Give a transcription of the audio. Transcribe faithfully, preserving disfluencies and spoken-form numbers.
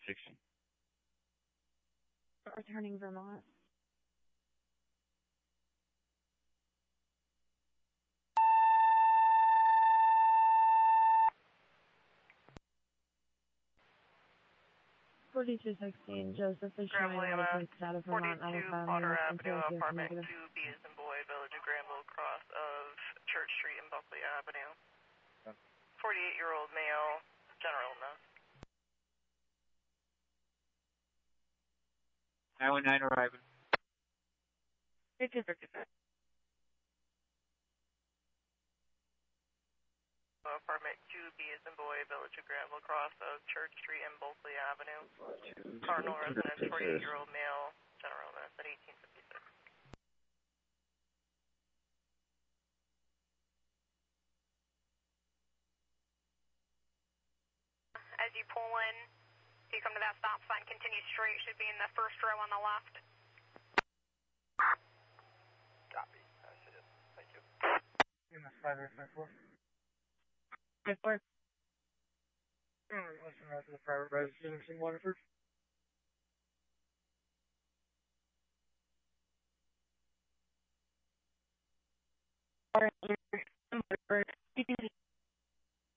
jurisdiction. Returning Vermont. forty-two sixteen, Joseph is showing license out of Vermont, out of Potter Avenue, apartment two B is in Boyd, Village of Granville, cross of Church Street and Buckley Avenue. forty-eight-year-old male, general illness. nine one nine arriving. eighteen fifty-five. Apartment two B is in Boyd, Village of Granville, cross of Church Street and Bulkley Avenue. Cardinal residence, forty-eight-year-old male, general illness at eighteen fifty-six. As you pull in, you come to that stop sign, continue straight, should be in the first row on the left. Copy. I see it. Thank you. In the five eight five four. five four. Alright, listen out to the private residence in Waterford. Waterford.